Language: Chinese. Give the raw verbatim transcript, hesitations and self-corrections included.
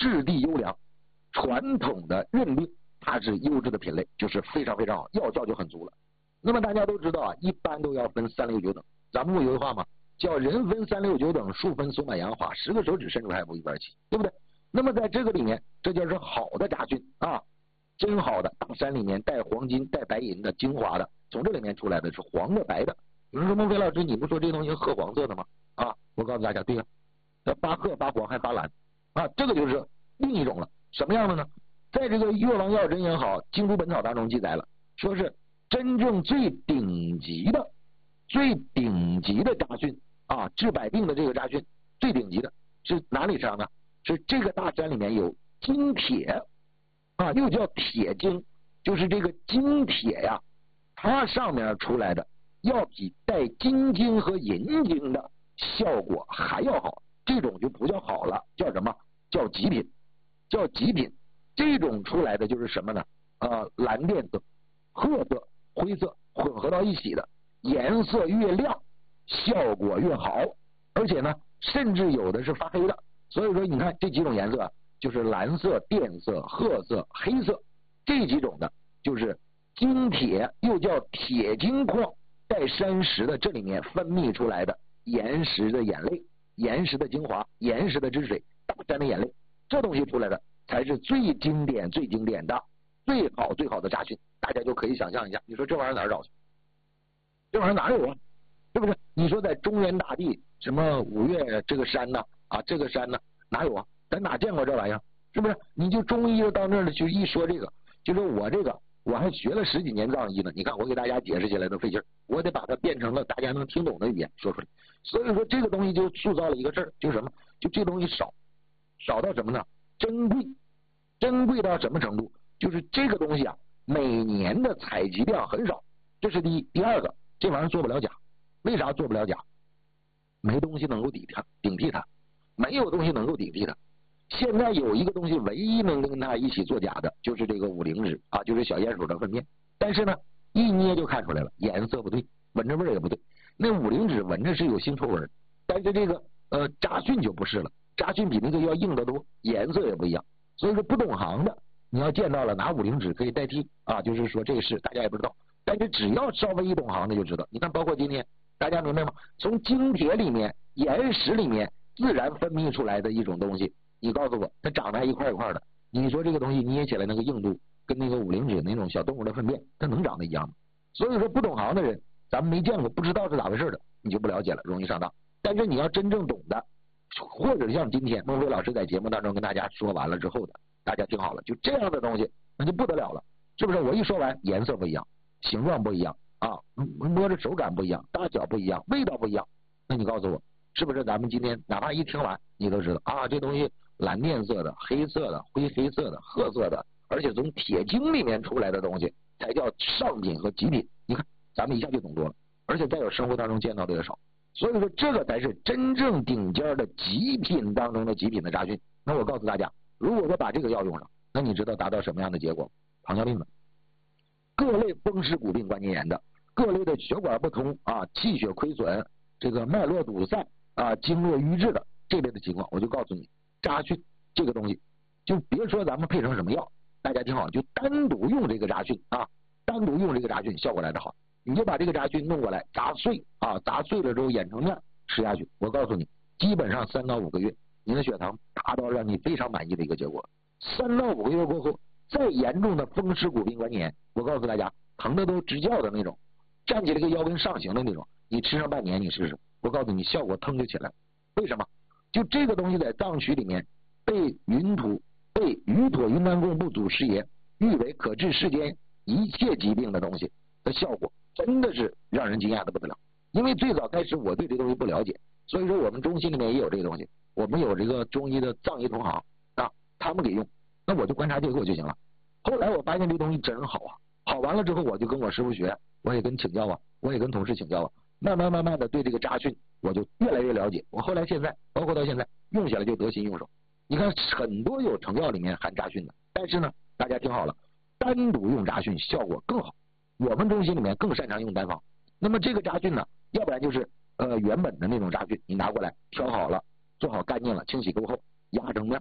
质地优良，传统的认定它是优质的品类，就是非常非常好，药效就很足了。那么大家都知道啊，一般都要分三六九等，咱们不有句话吗？叫人分三六九等，树分松柏杨花，十个手指伸出还不一般齐，对不对？那么在这个里面，这就是好的杂菌啊，真好的大山里面带黄金带白银的精华的，从这里面出来的是黄的白的。有人说孟非老师，你不说这东西褐黄色的吗？啊，我告诉大家，对呀、啊，发褐发黄还发蓝啊，这个就是另一种了。什么样的呢？在这个《药王药真言好》《精珠本草》当中记载了，说是真正最顶级的、最顶级的杂菌啊，治百病的这个杂菌，最顶级的是哪里上呢？是这个大山里面有金铁啊，又叫铁精，就是这个金铁呀，它上面出来的要比带金精和银精的效果还要好，这种就不叫好了，叫什么？叫极品，叫极品。这种出来的就是什么呢？呃，蓝靛色、褐色、灰色混合到一起的，颜色越亮，效果越好，而且呢，甚至有的是发黑的。所以说，你看这几种颜色，就是蓝色、靛色、褐色、黑色，这几种的，就是金铁，又叫铁金矿带山石的，这里面分泌出来的岩石的眼泪、岩石的精华、岩石的汁水、大山的眼泪，这东西出来的才是最经典、最经典的、最好、最好的杂菌。大家就可以想象一下，你说这玩意儿哪儿找去？这玩意儿哪有啊？是不是？你说在中原大地，什么五岳这个山呢？啊，这个山呢，哪有啊？咱哪见过这玩意儿？是不是？你就中医到那儿了，就一说这个，就说我这个我还学了十几年藏医呢。你看我给大家解释起来都费劲，我得把它变成了大家能听懂的语言说出来。所以说这个东西就塑造了一个事儿，就是什么？就这东西少，少到什么呢？珍贵，珍贵到什么程度？就是这个东西啊，每年的采集量很少，这是第一。第二个，这玩意儿做不了假。为啥做不了假？没东西能够顶它，顶替它。没有东西能够顶替它。现在有一个东西唯一能跟它一起作假的，就是这个五灵脂啊，就是小鼹鼠的粪便。但是呢，一捏就看出来了，颜色不对，闻着味儿也不对。那五灵脂闻着是有腥臭味，但是这个呃杂菌就不是了，杂菌比那个要硬得多，颜色也不一样。所以说不懂行的，你要见到了拿五灵脂可以代替啊，就是说这个事大家也不知道。但是只要稍微一懂行的就知道。你看，包括今天大家明白吗？从精铁里面、岩石里面自然分泌出来的一种东西，你告诉我，它长得还一块一块的，你说这个东西捏起来那个硬度，跟那个五灵脂那种小动物的粪便，它能长得一样吗？所以说不懂行的人，咱们没见过，不知道是咋回事的，你就不了解了，容易上当。但是你要真正懂的，或者像今天孟非老师在节目当中跟大家说完了之后的，大家听好了，就这样的东西，那就不得了了，是不是？我一说完，颜色不一样，形状不一样啊，摸着手感不一样，大小不一样，味道不一样，那你告诉我，是不是咱们今天哪怕一听完，你都知道啊，这东西蓝靛色的、黑色的、灰黑色的、褐色的，而且从铁精里面出来的东西才叫上品和极品。你看，咱们一下就懂多了，而且在我生活当中见到的也少。所以说，这个才是真正顶尖的极品当中的极品的杂菌。那我告诉大家，如果说把这个药用上，那你知道达到什么样的结果？糖尿病的、各类风湿骨病关节炎的、各类的血管不通啊、气血亏损、这个脉络堵塞啊、经络瘀滞的这类的情况，我就告诉你，杂菌这个东西，就别说咱们配成什么药，大家听好，就单独用这个杂菌啊，单独用这个杂菌效果来得好。你就把这个杂菌弄过来，砸碎啊，砸碎了之后研成面吃下去。我告诉你，基本上三到五个月，你的血糖达到让你非常满意的一个结果。三到五个月过后，再严重的风湿骨病关节炎，我告诉大家，疼的都直叫的那种，站起来个腰跟上行的那种，你吃上半年你试试，我告诉你效果腾就起来了。为什么？就这个东西在藏区里面被云土被鱼妥云南贡部祖师爷誉为可治世间一切疾病的东西的效果。真的是让人惊讶的不得了，因为最早开始我对这东西不了解，所以说我们中心里面也有这个东西，我们有这个中医的藏医同行啊，他们给用，那我就观察结果就行了。后来我发现这东西真好啊，好完了之后我就跟我师傅学，我也跟请教啊，我也跟同事请教啊，慢慢慢慢的对这个杂菌我就越来越了解。我后来现在包括到现在用起来就得心应手。你看很多有成药里面含杂菌的，但是呢，大家听好了，单独用杂菌效果更好。我们中心里面更擅长用单方。那么这个杂菌呢，要不然就是呃原本的那种杂菌，你拿过来挑好了，做好干净了，清洗过后压成面，